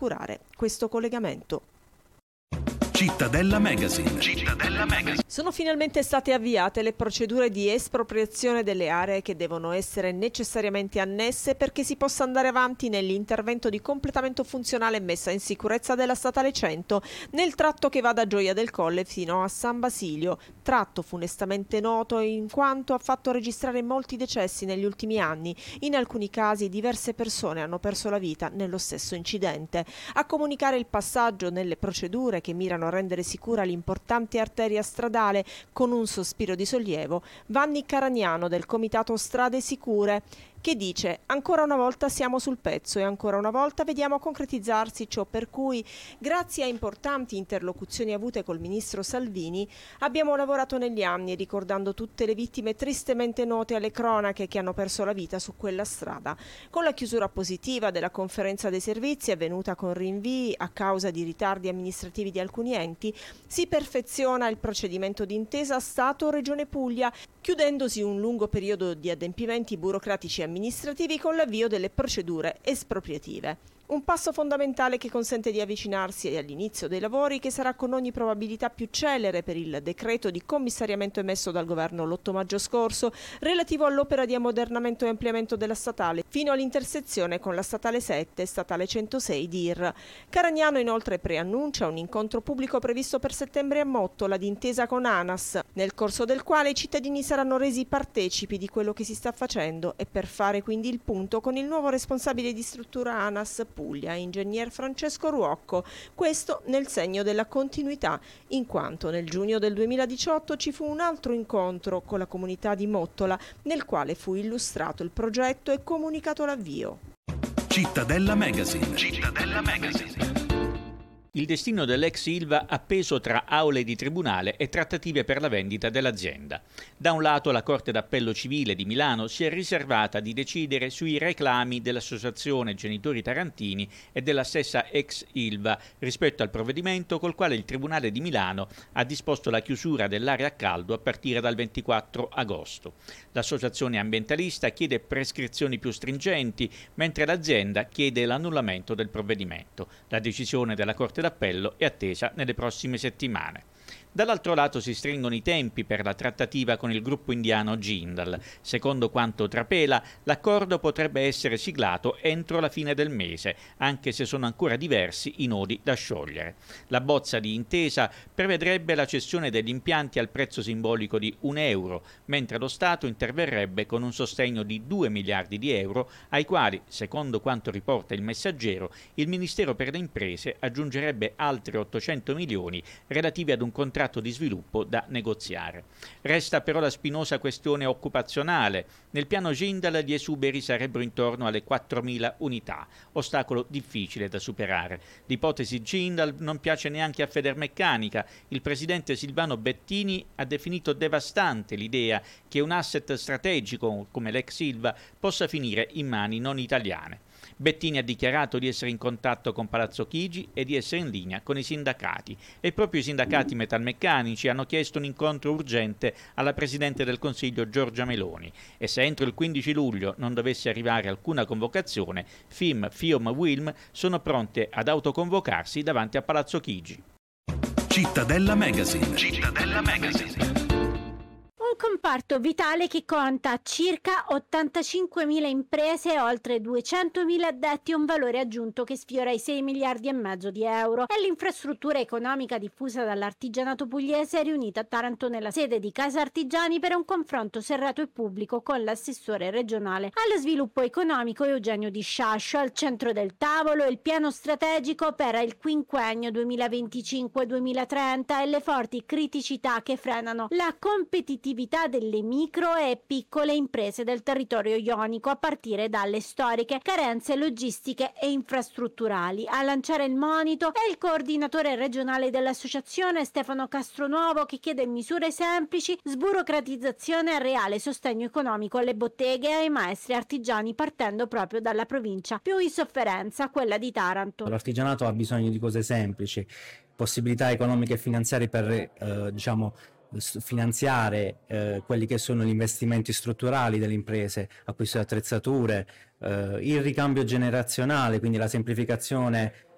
assicurare questo collegamento. Cittadella Magazine. Sono finalmente state avviate le procedure di espropriazione delle aree che devono essere necessariamente annesse perché si possa andare avanti nell'intervento di completamento funzionale e messa in sicurezza della Statale 100 nel tratto che va da Gioia del Colle fino a San Basilio, tratto funestamente noto in quanto ha fatto registrare molti decessi negli ultimi anni. In alcuni casi diverse persone hanno perso la vita nello stesso incidente. A comunicare il passaggio nelle procedure che mirano a rendere sicura l'importante arteria stradale con un sospiro di sollievo, Vanni Caragnano del Comitato Strade Sicure, che dice: ancora una volta siamo sul pezzo e ancora una volta vediamo concretizzarsi ciò per cui, grazie a importanti interlocuzioni avute col ministro Salvini, abbiamo lavorato negli anni ricordando tutte le vittime tristemente note alle cronache che hanno perso la vita su quella strada. Con la chiusura positiva della conferenza dei servizi avvenuta con rinvii a causa di ritardi amministrativi di alcuni enti, si perfeziona il procedimento d'intesa Stato-Regione Puglia, chiudendosi un lungo periodo di adempimenti burocratici e amministrativi con l'avvio delle procedure espropriative. Un passo fondamentale che consente di avvicinarsi all'inizio dei lavori che sarà con ogni probabilità più celere per il decreto di commissariamento emesso dal governo l'8 maggio scorso relativo all'opera di ammodernamento e ampliamento della statale fino all'intersezione con la statale 7 e statale 106 DIR. Caragnano inoltre preannuncia un incontro pubblico previsto per settembre a Mottola d'intesa con ANAS, nel corso del quale i cittadini saranno resi partecipi di quello che si sta facendo e per fare quindi il punto con il nuovo responsabile di struttura ANAS Puglia, ingegner Francesco Ruocco, questo nel segno della continuità, in quanto nel giugno del 2018 ci fu un altro incontro con la comunità di Mottola, nel quale fu illustrato il progetto e comunicato l'avvio. Cittadella Magazine. Il destino dell'ex Ilva appeso tra aule di tribunale e trattative per la vendita dell'azienda. Da un lato la Corte d'Appello Civile di Milano si è riservata di decidere sui reclami dell'Associazione Genitori Tarantini e della stessa ex Ilva rispetto al provvedimento col quale il Tribunale di Milano ha disposto la chiusura dell'area a caldo a partire dal 24 agosto. L'associazione ambientalista chiede prescrizioni più stringenti, mentre l'azienda chiede l'annullamento del provvedimento. La decisione della Corte d'Appello è attesa nelle prossime settimane. Dall'altro lato si stringono i tempi per la trattativa con il gruppo indiano Jindal. Secondo quanto trapela, l'accordo potrebbe essere siglato entro la fine del mese, anche se sono ancora diversi i nodi da sciogliere. La bozza di intesa prevedrebbe la cessione degli impianti al prezzo simbolico di €1, mentre lo Stato interverrebbe con un sostegno di 2 miliardi di euro, ai quali, secondo quanto riporta il Messaggero, il Ministero per le Imprese aggiungerebbe altri 800 milioni relativi ad un contratto di sviluppo da negoziare. Resta però la spinosa questione occupazionale. Nel piano Jindal gli esuberi sarebbero intorno alle 4.000 unità, ostacolo difficile da superare. L'ipotesi Jindal non piace neanche a Federmeccanica. Il presidente Silvano Bettini ha definito devastante l'idea che un asset strategico come l'ex Ilva possa finire in mani non italiane. Bettini ha dichiarato di essere in contatto con Palazzo Chigi e di essere in linea con i sindacati e proprio i sindacati metalmeccanici hanno chiesto un incontro urgente alla Presidente del Consiglio Giorgia Meloni e se entro il 15 luglio non dovesse arrivare alcuna convocazione, FIM, FIOM, WILM sono pronte ad autoconvocarsi davanti a Palazzo Chigi. Cittadella Magazine. Un comparto vitale che conta circa 85.000 imprese e oltre 200.000 addetti, un valore aggiunto che sfiora i 6 miliardi e mezzo di euro. È l'infrastruttura economica diffusa dall'artigianato pugliese riunita a Taranto nella sede di Casa Artigiani per un confronto serrato e pubblico con l'assessore regionale allo sviluppo economico Eugenio Di Sciascio. Al centro del tavolo il piano strategico per il quinquennio 2025-2030 e le forti criticità che frenano la competitività delle micro e piccole imprese del territorio ionico, a partire dalle storiche carenze logistiche e infrastrutturali. A lanciare il monito è il coordinatore regionale dell'associazione Stefano Castronuovo, che chiede misure semplici, sburocratizzazione e reale sostegno economico alle botteghe e ai maestri artigiani, partendo proprio dalla provincia più in sofferenza, quella di Taranto. L'artigianato ha bisogno di cose semplici, possibilità economiche e finanziarie per finanziare quelli che sono gli investimenti strutturali delle imprese, acquisto di attrezzature, il ricambio generazionale, quindi la semplificazione